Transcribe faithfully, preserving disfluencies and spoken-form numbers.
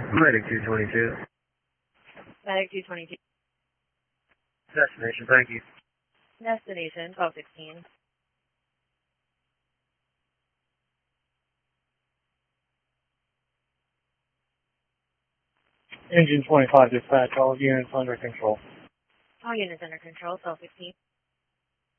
Medic two twenty-two. Medic two twenty-two. Destination, thank you. Destination twelve sixteen. Engine twenty-five dispatch, all units under control. All units under control, twelve sixteen.